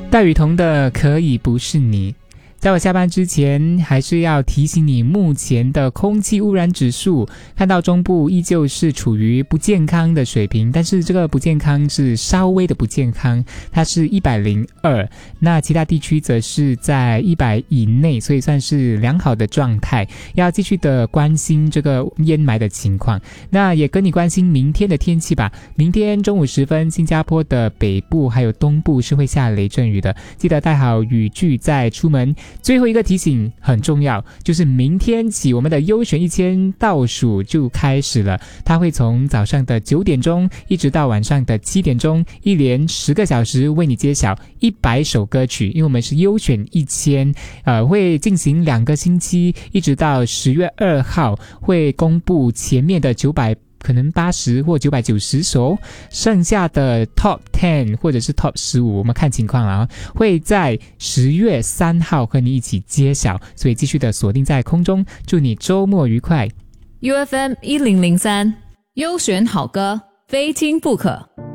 戴雨桐的可以不是你。在我下班之前，还是要提醒你，目前的空气污染指数，看到中部依旧是处于不健康的水平，但是这个不健康是稍微的不健康，它是102，那其他地区则是在100以内，所以算是良好的状态。要继续的关心这个烟霾的情况，那也跟你关心明天的天气吧。明天中午时分，新加坡的北部还有东部是会下雷阵雨的，记得带好雨具再出门。最后一个提醒很重要，就是明天起我们的优选1000倒数就开始了，它会从早上的9点钟一直到晚上的7点钟，一连10个小时为你揭晓100首歌曲，因为我们是优选1000，会进行2个星期，一直到10月2号会公布前面的900可能80或990首，剩下的 Top 10或者是 Top 15我们看情况了会在10月3号和你一起揭晓，所以继续的锁定在空中，祝你周末愉快。 UFM 1003优选好歌，非听不可。